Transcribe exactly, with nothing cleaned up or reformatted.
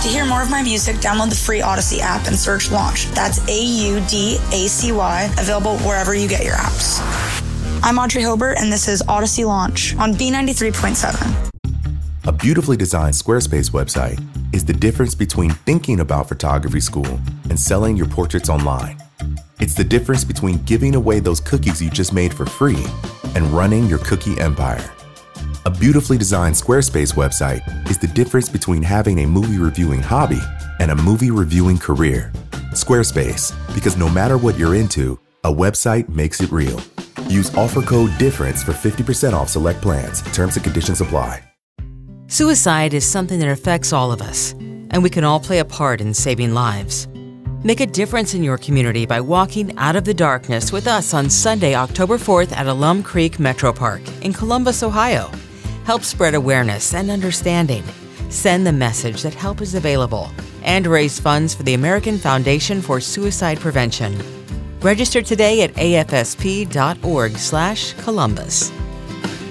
To hear more of my music, download the free Odyssey app and search Launch. That's A U D A C Y, available wherever you get your apps. I'm Audrey Hobart, and this is Odyssey Launch on B ninety-three point seven. A beautifully designed Squarespace website is the difference between thinking about photography school and selling your portraits online. It's the difference between giving away those cookies you just made for free and running your cookie empire. A beautifully designed Squarespace website is the difference between having a movie reviewing hobby and a movie reviewing career. Squarespace, because no matter what you're into, a website makes it real. Use offer code DIFFERENCE for fifty percent off select plans. Terms and conditions apply. Suicide is something that affects all of us, and we can all play a part in saving lives. Make a difference in your community by walking out of the darkness with us on Sunday, October fourth at Alum Creek Metro Park in Columbus, Ohio. Help spread awareness and understanding. Send the message that help is available and raise funds for the American Foundation for Suicide Prevention. Register today at A F S P dot org slash Columbus.